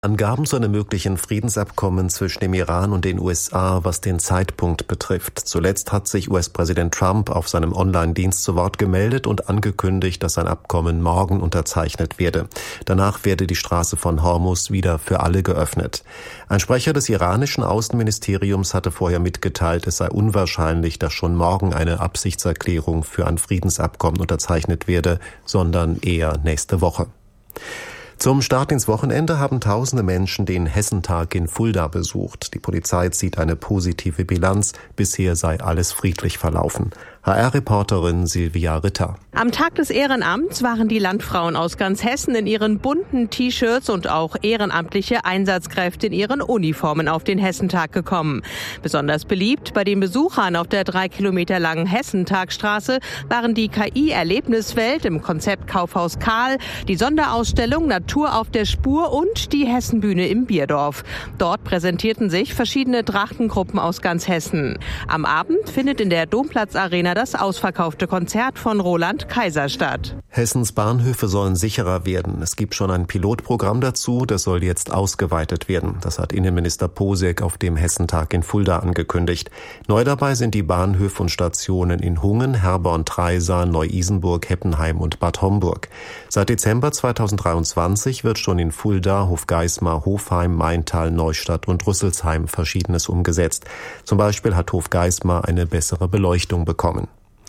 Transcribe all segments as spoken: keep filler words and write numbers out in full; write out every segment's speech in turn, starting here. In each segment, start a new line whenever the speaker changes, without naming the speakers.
Angaben zu einem möglichen Friedensabkommen zwischen dem Iran und den U S A, was den Zeitpunkt betrifft. Zuletzt hat sich U S-Präsident Trump auf seinem Online-Dienst zu Wort gemeldet und angekündigt, dass ein Abkommen morgen unterzeichnet werde. Danach werde die Straße von Hormuz wieder für alle geöffnet. Ein Sprecher des iranischen Außenministeriums hatte vorher mitgeteilt, es sei unwahrscheinlich, dass schon morgen eine Absichtserklärung für ein Friedensabkommen unterzeichnet werde, sondern eher nächste Woche. Zum Start ins Wochenende haben tausende Menschen den Hessentag in Fulda besucht. Die Polizei zieht eine positive Bilanz. Bisher sei alles friedlich verlaufen. H R-Reporterin Silvia Ritter.
Am Tag des Ehrenamts waren die Landfrauen aus ganz Hessen in ihren bunten T-Shirts und auch ehrenamtliche Einsatzkräfte in ihren Uniformen auf den Hessentag gekommen. Besonders beliebt bei den Besuchern auf der drei Kilometer langen Hessentagstraße waren die K I-Erlebniswelt im Konzept Kaufhaus Karl, die Sonderausstellung Natur auf der Spur und die Hessenbühne im Bierdorf. Dort präsentierten sich verschiedene Trachtengruppen aus ganz Hessen. Am Abend findet in der Domplatzarena das ausverkaufte Konzert von Roland Kaiser statt.
Hessens Bahnhöfe sollen sicherer werden. Es gibt schon ein Pilotprogramm dazu, das soll jetzt ausgeweitet werden. Das hat Innenminister Posek auf dem Hessentag in Fulda angekündigt. Neu dabei sind die Bahnhöfe und Stationen in Hungen, Herborn-Treisa, Neu-Isenburg, Heppenheim und Bad Homburg. Seit Dezember zweitausenddreiundzwanzig wird schon in Fulda, Hofgeismar, Hofheim, Maintal, Neustadt und Rüsselsheim Verschiedenes umgesetzt. Zum Beispiel hat Hofgeismar eine bessere Beleuchtung bekommen.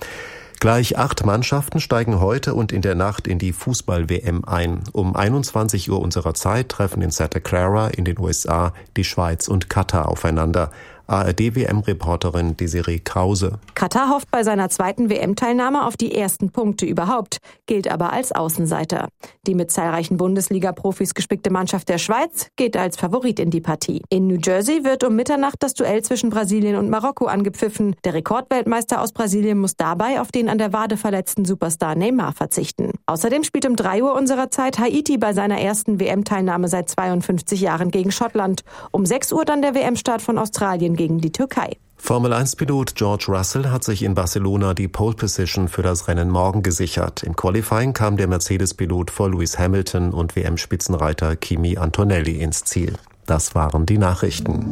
Gleich acht Mannschaften steigen heute und in der Nacht in die Fußball-W M ein. Um einundzwanzig Uhr unserer Zeit treffen in Santa Clara in den U S A die Schweiz und Katar aufeinander. A R D-W M-Reporterin Desiree Krause.
Katar hofft bei seiner zweiten W M-Teilnahme auf die ersten Punkte überhaupt, gilt aber als Außenseiter. Die mit zahlreichen Bundesliga-Profis gespickte Mannschaft der Schweiz geht als Favorit in die Partie. In New Jersey wird um Mitternacht das Duell zwischen Brasilien und Marokko angepfiffen. Der Rekordweltmeister aus Brasilien muss dabei auf den an der Wade verletzten Superstar Neymar verzichten. Außerdem spielt um drei Uhr unserer Zeit Haiti bei seiner ersten W M-Teilnahme seit zweiundfünfzig Jahren gegen Schottland. Um sechs Uhr dann der W M-Start von Australien gegen die Türkei.
Formel eins Pilot George Russell hat sich in Barcelona die Pole Position für das Rennen morgen gesichert. Im Qualifying kam der Mercedes-Pilot vor Lewis Hamilton und W M-Spitzenreiter Kimi Antonelli ins Ziel. Das waren die Nachrichten.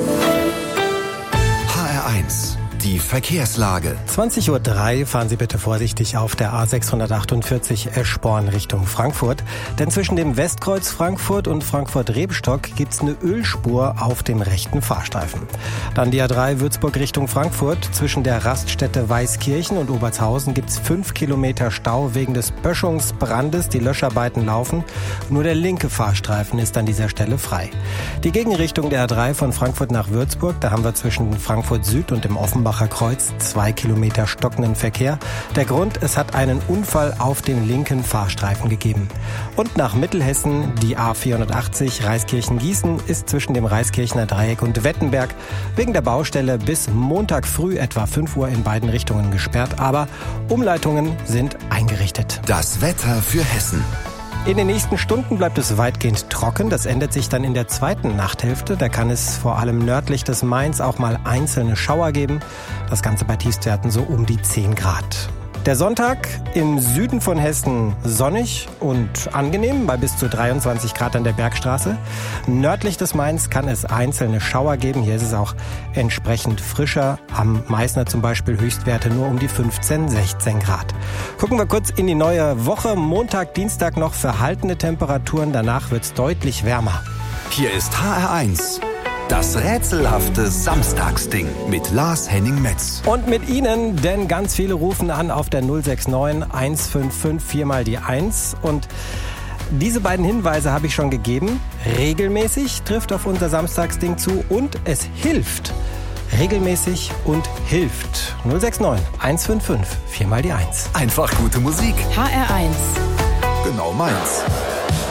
H R eins. Die Verkehrslage.
zwanzig Uhr drei fahren Sie bitte vorsichtig auf der A sechshundertachtundvierzig Eschborn Richtung Frankfurt. Denn zwischen dem Westkreuz Frankfurt und Frankfurt-Rebstock gibt's eine Ölspur auf dem rechten Fahrstreifen. Dann die A drei Würzburg Richtung Frankfurt. Zwischen der Raststätte Weißkirchen und Obertshausen gibt's fünf Kilometer Stau wegen des Böschungsbrandes. Die Löscharbeiten laufen. Nur der linke Fahrstreifen ist an dieser Stelle frei. Die Gegenrichtung der A drei von Frankfurt nach Würzburg, da haben wir zwischen Frankfurt Süd und dem Offenbacher Kreuz zwei Kilometer stockenden Verkehr. Der Grund, es hat einen Unfall auf dem linken Fahrstreifen gegeben. Und nach Mittelhessen die A vierhundertachtzig Reiskirchen-Gießen ist zwischen dem Reiskirchener Dreieck und Wettenberg wegen der Baustelle bis Montag früh etwa fünf Uhr in beiden Richtungen gesperrt, aber Umleitungen sind eingerichtet.
Das Wetter für Hessen.
In den nächsten Stunden bleibt es weitgehend trocken. Das ändert sich dann in der zweiten Nachthälfte. Da kann es vor allem nördlich des Mains auch mal einzelne Schauer geben. Das Ganze bei Tiefstwerten so um die zehn Grad. Der Sonntag im Süden von Hessen sonnig und angenehm bei bis zu dreiundzwanzig Grad an der Bergstraße. Nördlich des Mains kann es einzelne Schauer geben. Hier ist es auch entsprechend frischer. Am Meißner zum Beispiel Höchstwerte nur um die fünfzehn, sechzehn Grad. Gucken wir kurz in die neue Woche. Montag, Dienstag noch verhaltene Temperaturen. Danach wird es deutlich wärmer.
Hier ist H R eins. Das rätselhafte Samstagsding mit Lars Henning-Metz.
Und mit Ihnen, denn ganz viele rufen an auf der null sechs neun eins fünf fünf vier mal die eins. Und diese beiden Hinweise habe ich schon gegeben. Regelmäßig trifft auf unser Samstagsding zu und es hilft. Regelmäßig und hilft. null sechs neun eins fünf fünf vier mal die eins.
Einfach gute Musik.
H R eins.
Genau meins.